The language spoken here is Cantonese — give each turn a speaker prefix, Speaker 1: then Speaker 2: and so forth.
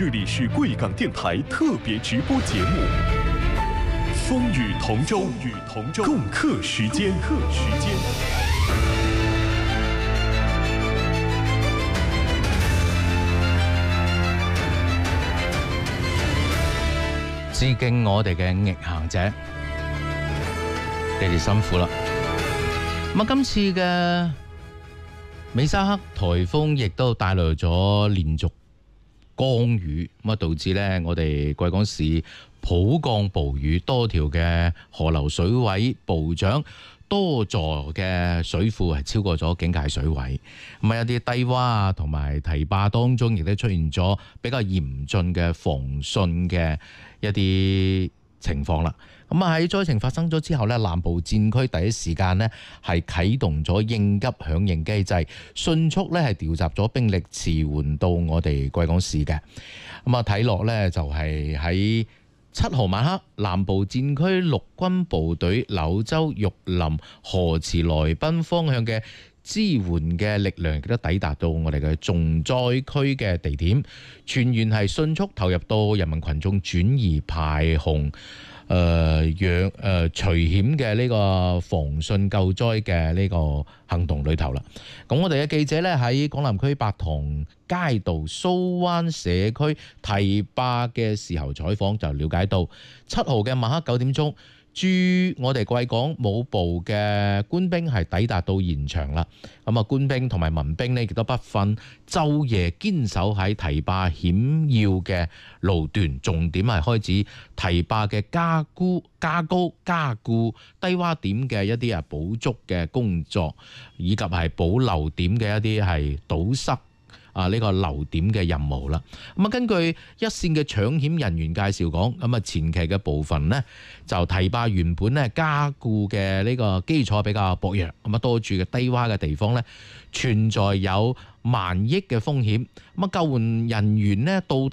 Speaker 1: 这里是贵港电台特别直播节目《风雨同舟》，共克时艰。
Speaker 2: 致敬我哋嘅逆行者，你哋辛苦啦。咁今次嘅美沙克颱風亦都帶來咗連續降雨，咁導致呢我哋貴港市普降暴雨，多條嘅河流水位暴漲，多座嘅水庫係超過咗警戒水位，咁一啲低洼同埋堤壩當中亦都出現咗比較嚴峻嘅防汛嘅一啲情況啦。咁喺災情發生咗之後呢，南部戰區第一時間呢係啟動咗應急響應機制，迅速呢係調集咗兵力馳援到我哋貴港市嘅。咁睇落呢就係喺7號晚黑，南部戰區陸軍部隊柳州、玉林、河池、來賓方向嘅支援嘅力量亦都抵達到我哋嘅重災區嘅地點，全員係迅速投入到人民群眾轉移排洪、除險嘅呢個防汛救災嘅呢個行動裏頭啦。咁我哋嘅記者呢，喺廣南區白塘街道蘇灣社區堤壩嘅時候採訪，就了解到7號嘅晚黑9點鐘，駐我哋貴港武部嘅官兵係抵達到現場啦。咁啊，官兵同埋民兵呢亦都不分晝夜堅守喺堤壩險要嘅路段，重點係開始堤壩嘅加高加固低洼點嘅一啲補足嘅工作，以及係保留點嘅一啲係堵塞呢個漏點嘅任務啦。咁啊，根據一線嘅搶險人員介紹講，咁啊前期嘅部分呢，就堤壩原本呢加固嘅呢個基礎比較薄弱，咁啊多處嘅低洼嘅地方呢，存在有萬億嘅風險。咁啊救援人員呢到